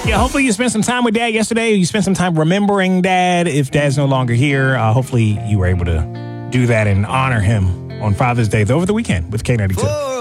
Yeah, hopefully you spent some time with Dad yesterday. You spent some time remembering Dad. If Dad's no longer here, hopefully you were able to do that and honor him on Father's Day over the weekend with K92.